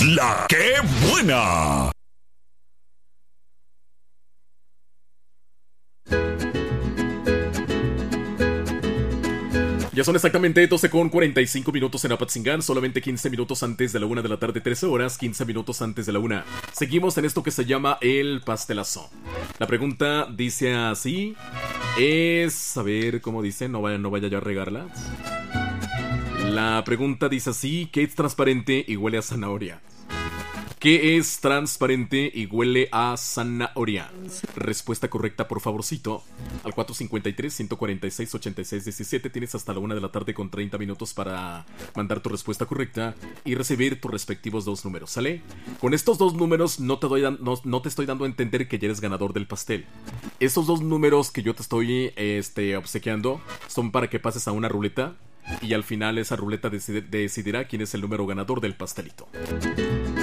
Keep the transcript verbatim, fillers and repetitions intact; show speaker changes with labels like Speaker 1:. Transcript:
Speaker 1: La que buena. Ya son exactamente doce con cuarenta y cinco minutos en Apatzingán, solamente quince minutos antes de la una de la tarde, trece horas, quince minutos antes de la una. Seguimos en esto que se llama el pastelazo. La pregunta dice así, es... A ver, ¿cómo dice? No vaya, no vaya yo a regarla. La pregunta dice así, ¿qué es transparente y huele a zanahoria? ¿Qué es transparente y huele a zanahoria? Respuesta correcta, por favorcito. Al cuatro cinco tres, uno cuatro seis, ocho seis uno siete. Tienes hasta la una de la tarde con treinta minutos para mandar tu respuesta correcta y recibir tus respectivos dos números, ¿sale? Con estos dos números no te, doy, no, no te estoy dando a entender que ya eres ganador del pastel. Estos dos números que yo te estoy este, obsequiando son para que pases a una ruleta y al final esa ruleta decide, decidirá quién es el número ganador del pastelito.